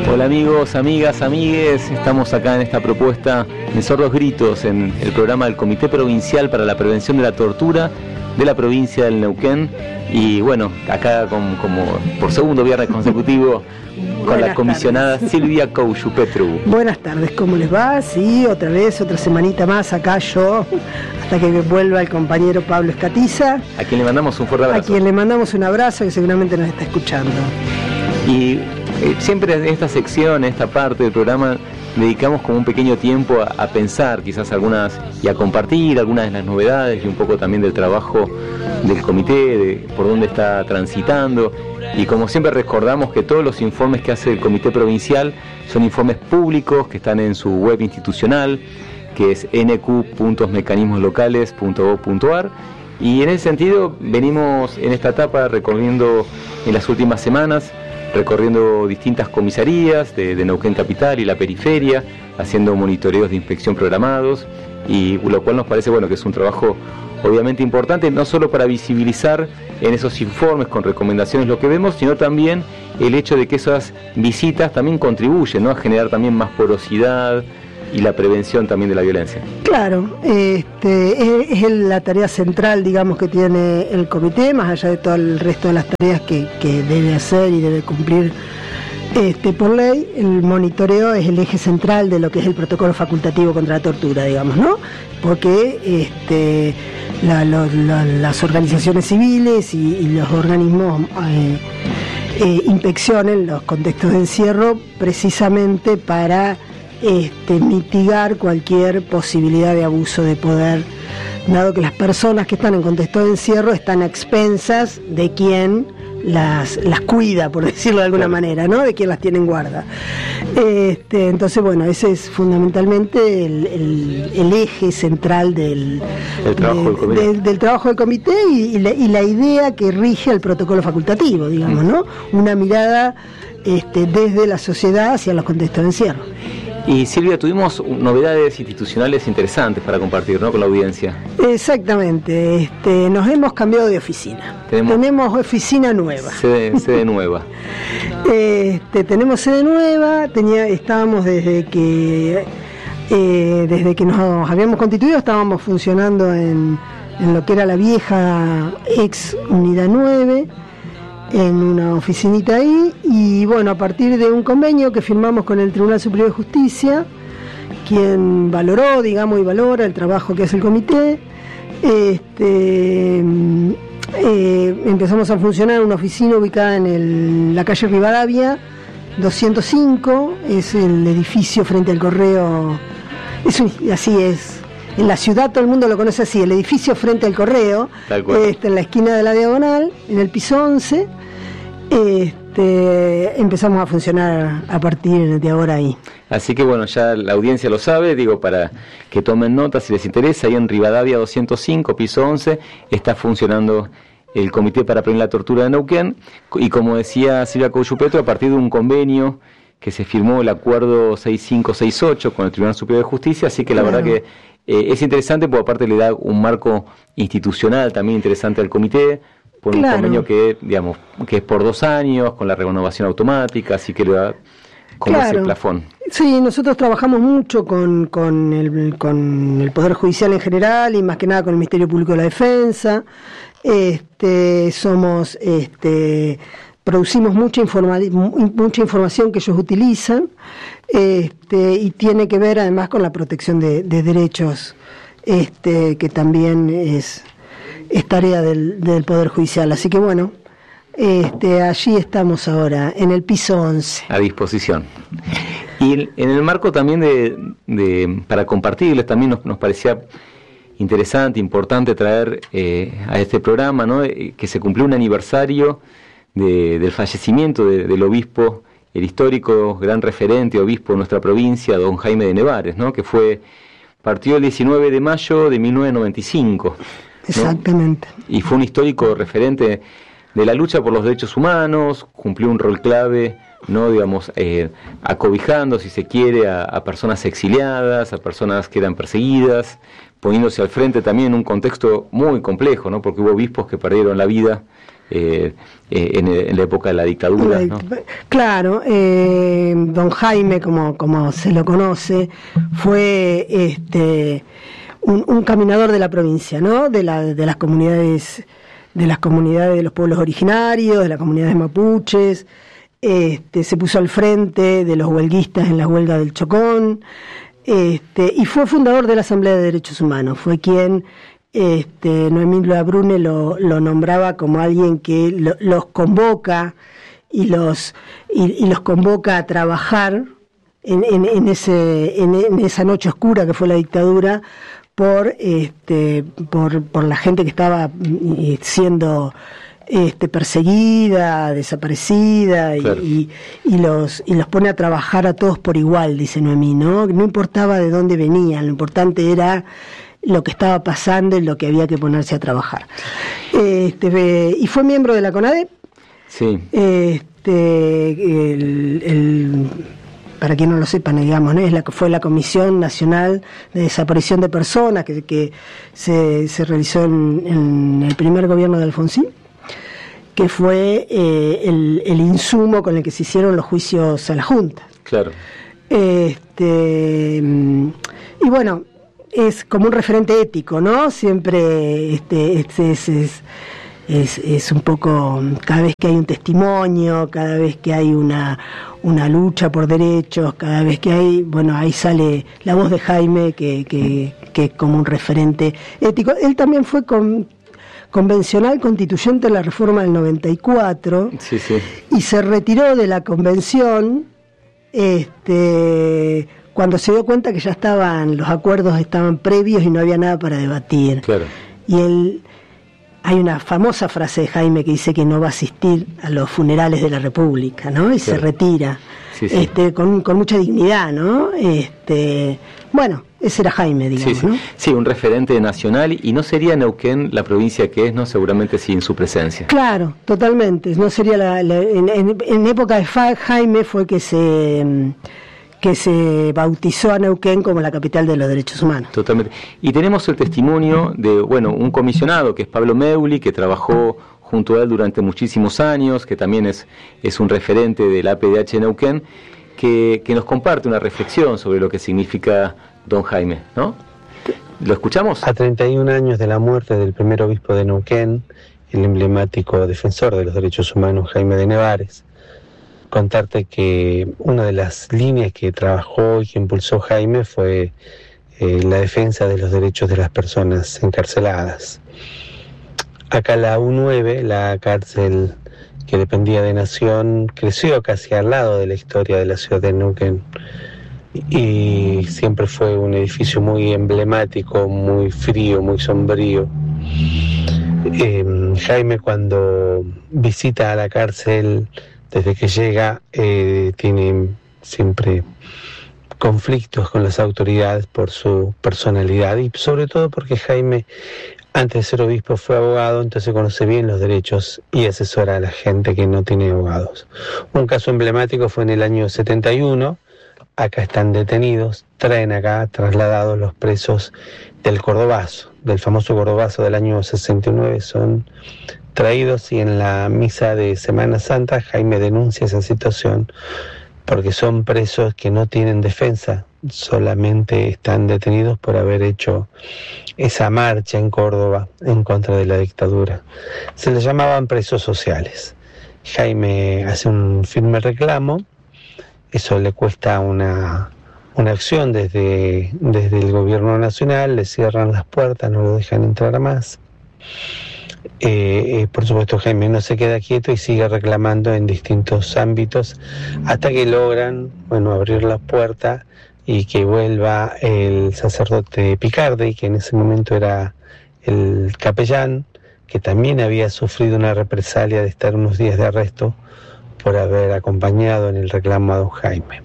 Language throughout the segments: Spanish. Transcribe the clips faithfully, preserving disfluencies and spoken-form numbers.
Hola amigos, amigas, amigues, estamos acá en esta propuesta de Sordos Gritos, en el programa del Comité Provincial para la Prevención de la Tortura de la provincia del Neuquén. Y bueno, acá con, como por segundo viernes consecutivo con Buenas la comisionada tardes. Silvia Couchupetru. Buenas tardes, ¿cómo les va? Sí, otra vez, otra semanita más acá yo, hasta que vuelva el compañero Pablo Escatiza. A quien le mandamos un fuerte abrazo. A quien le mandamos un abrazo, que seguramente nos está escuchando. Y eh, siempre en esta sección, en esta parte del programa, dedicamos como un pequeño tiempo a, a pensar quizás algunas y a compartir algunas de las novedades y un poco también del trabajo del comité, de por dónde está transitando. Y como siempre recordamos que todos los informes que hace el comité provincial son informes públicos que están en su web institucional, que es ene cu punto mecanismos locales punto gob punto ar. Y en ese sentido venimos en esta etapa recorriendo en las últimas semanas recorriendo distintas comisarías de, de Neuquén Capital y la periferia, haciendo monitoreos de inspección programados, y lo cual nos parece bueno que es un trabajo obviamente importante, no solo para visibilizar en esos informes con recomendaciones lo que vemos, sino también el hecho de que esas visitas también contribuyen, ¿no?, a generar también más porosidad y la prevención también de la violencia. Claro, este, es, es la tarea central, digamos, que tiene el comité, más allá de todo el resto de las tareas que, que debe hacer y debe cumplir este, por ley. El monitoreo es el eje central de lo que es el protocolo facultativo contra la tortura, digamos, ¿no? Porque este, la, lo, la, las organizaciones civiles y, y los organismos eh, eh, inspeccionan los contextos de encierro precisamente para Este, mitigar cualquier posibilidad de abuso de poder, dado que las personas que están en contexto de encierro están a expensas de quien las, las cuida, por decirlo de alguna claro. manera, ¿no?, de quien las tiene en guarda. Este, entonces, bueno, ese es fundamentalmente el, el, el eje central del, el trabajo de, del, comité. De, del trabajo del comité y, y, la, y la idea que rige el protocolo facultativo, digamos, ¿no? Una mirada este, desde la sociedad hacia los contextos de encierro. Y Silvia, tuvimos novedades institucionales interesantes para compartir, ¿no?, con la audiencia. Exactamente, este, nos hemos cambiado de oficina. Tenemos, tenemos oficina nueva. Sede, sede nueva. Este, tenemos sede nueva, tenía, estábamos desde que eh, desde que nos habíamos constituido, estábamos funcionando en, en lo que era la vieja ex Unidad nueve, en una oficinita ahí, y bueno, a partir de un convenio que firmamos con el Tribunal Superior de Justicia, quien valoró, digamos, y valora el trabajo que hace el comité, este, eh, empezamos a funcionar en una oficina ubicada en el, la calle Rivadavia doscientos cinco, es el edificio frente al correo, es un, así es. En la ciudad todo el mundo lo conoce así, el edificio frente al correo, este, en la esquina de la Diagonal, en el piso once. Este, empezamos a funcionar a partir de ahora ahí. Así que bueno, ya la audiencia lo sabe, digo, para que tomen nota si les interesa, ahí en Rivadavia doscientos cinco, piso once, está funcionando el Comité para Prevenir la Tortura de Neuquén, y como decía Silvia Couchupetru, a partir de un convenio que se firmó, el acuerdo seis cinco seis ocho con el Tribunal Superior de Justicia, así que la claro. verdad que Eh, es interesante porque aparte le da un marco institucional también interesante al comité, por un claro. convenio que, digamos, que es por dos años, con la renovación automática, así que le da como claro. ese plafón. Sí, nosotros trabajamos mucho con, con, el, con el Poder Judicial en general y más que nada con el Ministerio Público de la Defensa. Este, somos, este, producimos mucha, informa, mucha información que ellos utilizan. Este, y tiene que ver además con la protección de, de derechos, este, que también es, es tarea del, del Poder Judicial. Así que bueno, este, allí estamos ahora, en el piso once. A disposición. Y en el marco también de, de para compartirles, también nos, nos parecía interesante, importante traer eh, a este programa, ¿no?, que se cumplió un aniversario de, del fallecimiento de, del obispo, el histórico gran referente obispo de nuestra provincia, don Jaime de Nevares, ¿no?, que fue partió el diecinueve de mayo de mil novecientos noventa y cinco. ¿no? Exactamente. Y fue un histórico referente de la lucha por los derechos humanos, cumplió un rol clave, no digamos, eh, acobijando, si se quiere, a, a personas exiliadas, a personas que eran perseguidas, poniéndose al frente también en un contexto muy complejo, ¿no?, porque hubo obispos que perdieron la vida eh, eh, en, en la época de la dictadura, ¿no? Claro, eh, don Jaime, como, como se lo conoce, fue este un, un caminador de la provincia, ¿no? De, la, de las comunidades, de las comunidades de los pueblos originarios, de las comunidades mapuches. Este, se puso al frente de los huelguistas en la huelga del Chocón, este, y fue fundador de la Asamblea de Derechos Humanos. Fue quien este, Noemí Labrune lo, lo nombraba como alguien que lo, los convoca y los y, y los convoca a trabajar en, en, en ese en, en esa noche oscura que fue la dictadura por este por por la gente que estaba siendo Este, perseguida, desaparecida, claro. y, y los y los pone a trabajar a todos por igual, dice Noemí, ¿no? No importaba de dónde venían, lo importante era lo que estaba pasando y lo que había que ponerse a trabajar. Este, y fue miembro de la CONADEP. Sí. Este, el, el, para quien no lo sepa, digamos, ¿no? Es la, fue la Comisión Nacional de Desaparición de Personas que, que se, se realizó en, en el primer gobierno de Alfonsín, que fue eh, el, el insumo con el que se hicieron los juicios a la Junta. Claro. Este, y bueno, es como un referente ético, ¿no? Siempre este, este es, es, es, es un poco, cada vez que hay un testimonio, cada vez que hay una, una lucha por derechos, cada vez que hay, bueno, ahí sale la voz de Jaime, que, que, que es como un referente ético. Él también fue con... convencional constituyente en la reforma del noventa y cuatro, sí, sí. y se retiró de la convención este, cuando se dio cuenta que ya estaban, los acuerdos estaban previos y no había nada para debatir. Claro. Y él, hay una famosa frase de Jaime que dice que no va a asistir a los funerales de la República, ¿no? Y claro. se retira, sí, sí. Este, con, con mucha dignidad, ¿no? Este, bueno, ese era Jaime, digamos, sí, sí. ¿no? Sí, un referente nacional, y no sería Neuquén la provincia que es, ¿no? Seguramente sin su presencia. Claro, totalmente. No sería la, la en, en, en época de Jaime fue que se que se bautizó a Neuquén como la capital de los derechos humanos. Totalmente. Y tenemos el testimonio de, bueno, un comisionado que es Pablo Meuli, que trabajó junto a él durante muchísimos años, que también es, es un referente de la A P D H Neuquén, que, que nos comparte una reflexión sobre lo que significa don Jaime, ¿no? ¿Lo escuchamos? A treinta y un años de la muerte del primer obispo de Neuquén, el emblemático defensor de los derechos humanos Jaime de Nevares, contarte que una de las líneas que trabajó y que impulsó Jaime fue eh, la defensa de los derechos de las personas encarceladas. Acá la U nueve, la cárcel que dependía de Nación, creció casi al lado de la historia de la ciudad de Neuquén, y siempre fue un edificio muy emblemático, muy frío, muy sombrío. Eh, Jaime, cuando visita a la cárcel, desde que llega, eh, tiene siempre conflictos con las autoridades por su personalidad, y sobre todo porque Jaime, antes de ser obispo, fue abogado, entonces conoce bien los derechos y asesora a la gente que no tiene abogados. Un caso emblemático fue en el año setenta y uno. Acá están detenidos, traen acá trasladados los presos del Cordobazo, del famoso Cordobazo del año sesenta y nueve, son traídos, y en la misa de Semana Santa Jaime denuncia esa situación porque son presos que no tienen defensa, solamente están detenidos por haber hecho esa marcha en Córdoba en contra de la dictadura. Se les llamaban presos sociales. Jaime hace un firme reclamo. Eso le cuesta una, una acción desde, desde el gobierno nacional, le cierran las puertas, no lo dejan entrar más. Eh, eh, por supuesto, Jaime no se queda quieto y sigue reclamando en distintos ámbitos hasta que logran, bueno, abrir la puerta y que vuelva el sacerdote Picardi, que en ese momento era el capellán, que también había sufrido una represalia de estar unos días de arresto por haber acompañado en el reclamo a don Jaime.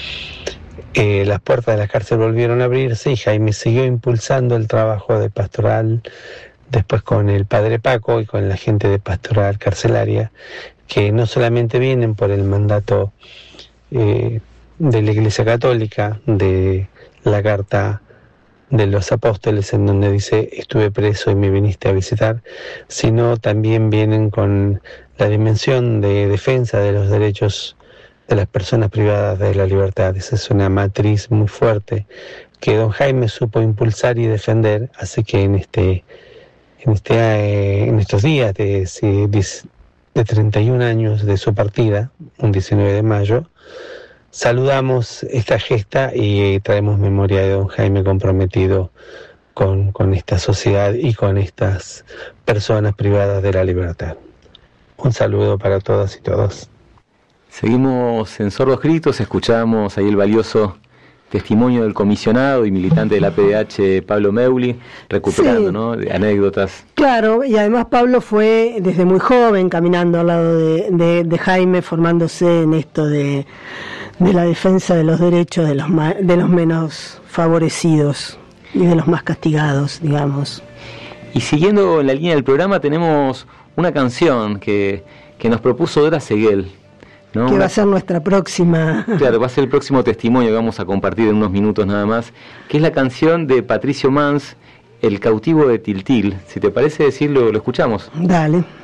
Eh, las puertas de la cárcel volvieron a abrirse y Jaime siguió impulsando el trabajo de pastoral, después con el padre Paco y con la gente de pastoral carcelaria, que no solamente vienen por el mandato eh, de la Iglesia Católica, de la Carta de los Apóstoles, en donde dice estuve preso y me viniste a visitar, sino también vienen con la dimensión de defensa de los derechos de las personas privadas de la libertad. Esa es una matriz muy fuerte que don Jaime supo impulsar y defender, así que en este en este eh, en estos días de, de treinta y un años de su partida, un diecinueve de mayo, saludamos esta gesta y traemos memoria de don Jaime comprometido con, con esta sociedad y con estas personas privadas de la libertad. Un saludo para todas y todos. Seguimos en Sordos Gritos, escuchamos ahí el valioso testimonio del comisionado y militante de la A P D H, Pablo Meuli, recuperando, sí, ¿no?, de anécdotas. Claro, y además Pablo fue desde muy joven caminando al lado de, de, de Jaime, formándose en esto de, de la defensa de los derechos de los, de los menos favorecidos y de los más castigados, digamos. Y siguiendo en la línea del programa, tenemos una canción que, que nos propuso Dora Seguel, ¿no? Que va a ser nuestra próxima... Claro, va a ser el próximo testimonio que vamos a compartir en unos minutos nada más, que es la canción de Patricio Mans, El cautivo de Tiltil. Si te parece decirlo, lo escuchamos. Dale.